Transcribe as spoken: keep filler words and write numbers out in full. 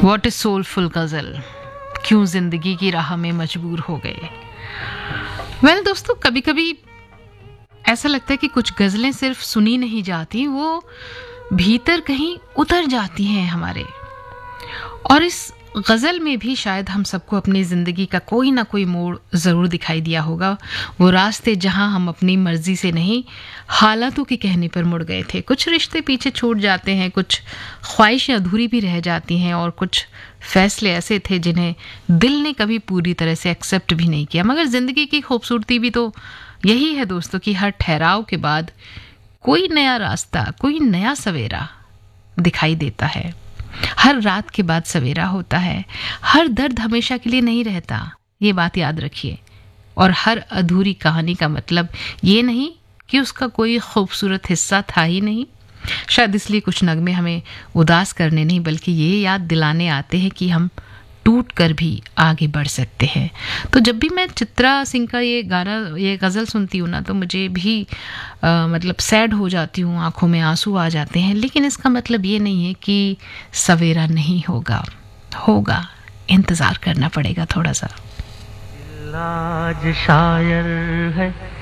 What is soulful गज़ल, क्यों जिंदगी की राह में मजबूर हो गए। वेल well, दोस्तों, कभी कभी ऐसा लगता है कि कुछ गज़लें सिर्फ सुनी नहीं जाती, वो भीतर कहीं उतर जाती हैं हमारे। और इस गज़ल में भी शायद हम सबको अपनी ज़िंदगी का कोई ना कोई मोड़ ज़रूर दिखाई दिया होगा। वो रास्ते जहां हम अपनी मर्जी से नहीं, हालातों के कहने पर मुड़ गए थे। कुछ रिश्ते पीछे छूट जाते हैं, कुछ ख्वाहिशें अधूरी भी रह जाती हैं, और कुछ फैसले ऐसे थे जिन्हें दिल ने कभी पूरी तरह से एक्सेप्ट भी नहीं किया। मगर ज़िंदगी की खूबसूरती भी तो यही है दोस्तों कि हर ठहराव के बाद कोई नया रास्ता, कोई नया सवेरा दिखाई देता है। हर रात के बाद सवेरा होता है। हर दर्द हमेशा के लिए नहीं रहता, ये बात याद रखिए। और हर अधूरी कहानी का मतलब ये नहीं कि उसका कोई खूबसूरत हिस्सा था ही नहीं। शायद इसलिए कुछ नगमे हमें उदास करने नहीं, बल्कि ये याद दिलाने आते हैं कि हम टूट कर भी आगे बढ़ सकते हैं। तो जब भी मैं चित्रा सिंह का ये गाना, ये गज़ल सुनती हूँ ना, तो मुझे भी आ, मतलब सैड हो जाती हूँ, आंखों में आंसू आ जाते हैं। लेकिन इसका मतलब ये नहीं है कि सवेरा नहीं होगा, होगा, इंतज़ार करना पड़ेगा थोड़ा सा। आज शायर है